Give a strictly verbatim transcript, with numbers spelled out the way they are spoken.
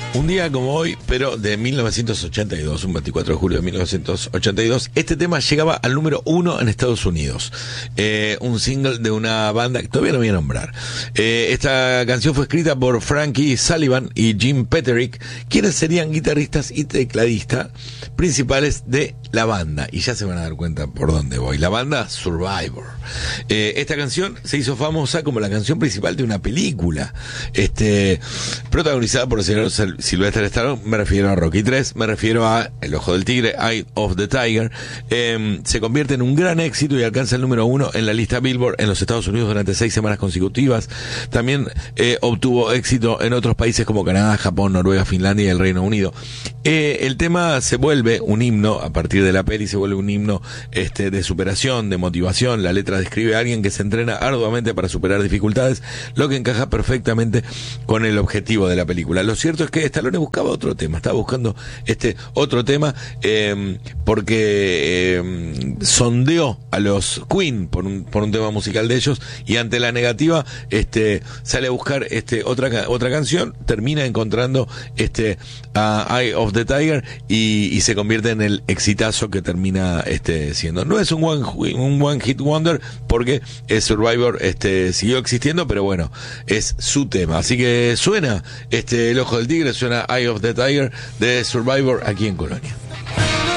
Un día como hoy, pero de mil novecientos ochenta y dos, un veinticuatro de julio de mil novecientos ochenta y dos, este tema llegaba al número uno en Estados Unidos. Eh, un single de una banda que todavía no voy a nombrar. Eh, esta canción fue escrita por Frankie Sullivan y Jim Petterick, quienes serían guitarristas y tecladistas principales de la banda. Y ya se van a dar cuenta por dónde voy. La banda Survivor. Eh, esta canción se hizo famosa como la canción principal de una película, este, protagonizada por el señor Sylvester Stallone. Me refiero a Rocky tres, me refiero a El Ojo del Tigre, Eye of the Tiger. Eh, se convierte en un gran éxito y alcanza el número uno en la lista Billboard en los Estados Unidos durante seis semanas consecutivas. También eh, obtuvo éxito en otros países como Canadá, Japón, Noruega, Finlandia y el Reino Unido. Eh, el tema se vuelve un himno a partir de la peli, se vuelve un himno este, de superación, de motivación. La letra describe a alguien que se entrena arduamente para superar dificultades, lo que encaja perfectamente con el objetivo de la película. Lo cierto es que Stallone buscaba otro tema, estaba buscando este otro tema eh, porque eh, sondeó a los Queen por un, por un tema musical de ellos, y ante la negativa este sale a buscar este otra otra canción, termina encontrando este a Eye of the Tiger y, y se convierte en el exitazo que termina este siendo. No es un one, un one hit wonder porque el Survivor este siguió existiendo, pero bueno, es su tema. Así que suena este El Ojo del Tigre, suena Eye of the Tiger de Survivor aquí en Colonia.